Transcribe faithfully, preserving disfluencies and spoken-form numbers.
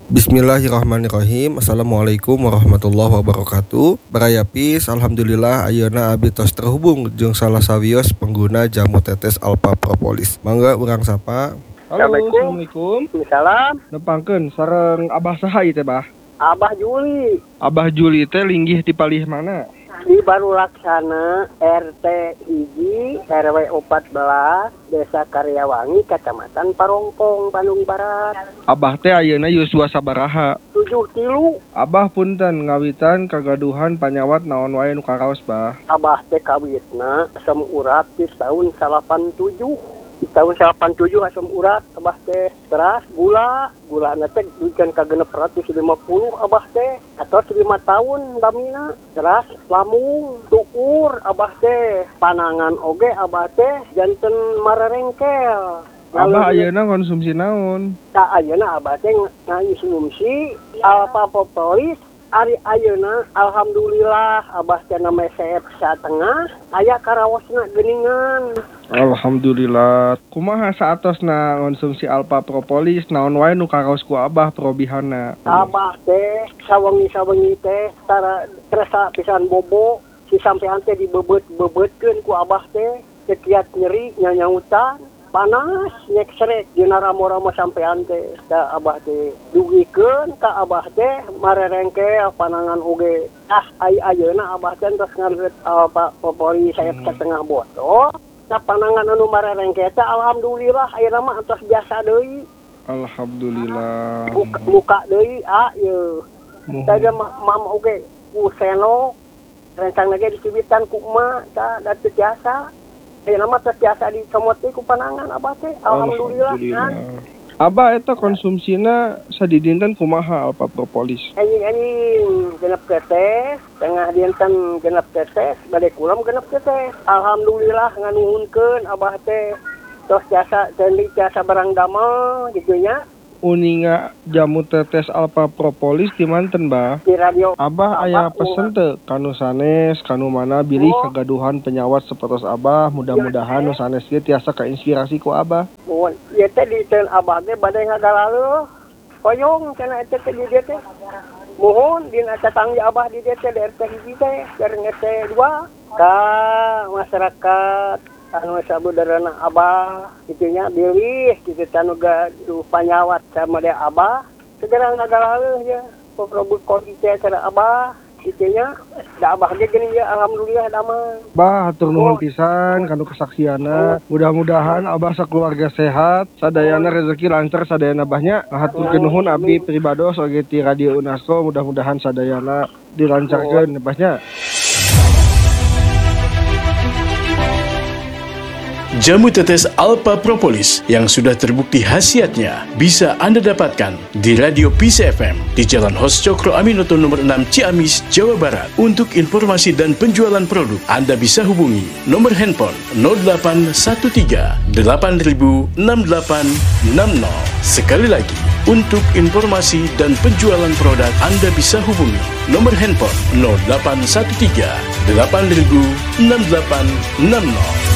Bismillahirrahmanirrahim. Assalamualaikum warahmatullahi wabarakatuh. Barayapis, alhamdulillah ayeuna abdi tos terhubung jeung salah sawios pengguna jamu tetes Alpha Propolis. Mangga urang sapa. Halo, assalamualaikum. Salam. Nepangkeun sareng Abah saha ieu teh, Bah? Abah Juli Abah Juli teh linggih di palih mana? di Baru Laksana R T hiji R W empat belas Desa Karyawangi Kecamatan Parongpong Bandung Barat. Abah teh ayeuna yuswa sabaraha? tujuh tilu. Abah punten ngawitan kagaduhan panyawat naon wae nu karaos, Bah? Abah teh kawitna asam urat di tahun salapan tujuh. Di tahun salapan tujuh asam urat abah teh beras gula gula teh duikeun ka genep ratus lima puluh abah teh atau lima tahun damina beras lamung tukur abah teh panangan oge abah teh janten mararengkel. Abah ayeuna konsumsi naon? Tak ayeuna abah teh ngonsumsi Alpha Propolis. Ari ayeuna alhamdulillah abah teh na mesep satengah aya karawosna geuningan. Alhamdulillah. Kumaha saatosna konsumsi Alpha Propolis naon wae nu karaos ku Abah perobihanna? Abah teh sawengi-sawengi teh tara terasa pisan bobo si sampean teh dibebet-bebetkeun ku abah teh kekiat nyeri nyanyautan panas nyek srek dina ramo-ramo sampean teh da abah teh dugikeun ka abah teh marerengkel panangan oge. Ah ai ayeuna abah teh tos ngareut Alpha Propolis sayap setengah botol. Nah panangan anu marerengkel teh alhamdulillah ayeuna mah tos biasa deui. Alhamdulillah. Muka, muka deui ah ye. Tadi mama oge ku seno rencang lagi dicibitan ku emak tah da teu biasa. Ayeuna mah tos biasa dicomot teh ku panangan abah teh alhamdulillah. Alhamdulillah. Abah eta konsumsina sadidinten kumaha Alpha Propolis? Anjing-anjing genep tetes, tengah dinten genep tetes, bade kulam genep tetes. Alhamdulillah nganuhunkeun abah teh tos jasa teuing jasa barang damel gitu nya. Uninga jamu tetes Alpha Propolis di manten, Bah? Di radio. Abah aya pesen teu kanu sanes kanu mana bilih Oh. kagaduhan penyawat sapertos Abah, mudah-mudahan nu sanes ieu tiasa kainspirasi ku Abah. Mun ieu teh di teun abah teh bade ngagalaleuh. Koyong cenah eta teh di dieu teh. Mohon dina tetangga abah di dieu teh di R T hiji teh, jeung R T dua ka masyarakat anu sabudareuna abah kitunya bilih kitu tanu gaduh panyawat sama dia abah segera ngagaleuh ya pokro kodi teh cara abah kitunya da abah ge geuning ya alhamdulillah damang. Bah, hatur nuhun pisan kanu kesaksianna. Mudah-mudahan Abah sakeluarga sehat, sadayana rezeki lancar sadayana Abahnya. Hatur nuhun abdi pribados oge ti Radio Unasko, mudah-mudahan sadayana dilancarkeun Abahnya. Jamu tetes Alpha Propolis yang sudah terbukti khasiatnya bisa Anda dapatkan di Radio P C F M di Jalan Hos Cokro Aminoto nomor enam Ciamis, Jawa Barat. Untuk informasi dan penjualan produk, Anda bisa hubungi nomor handphone nol delapan satu tiga delapan nol enam delapan enam nol. Sekali lagi, untuk informasi dan penjualan produk, Anda bisa hubungi nomor handphone nol delapan satu tiga delapan nol enam delapan enam nol.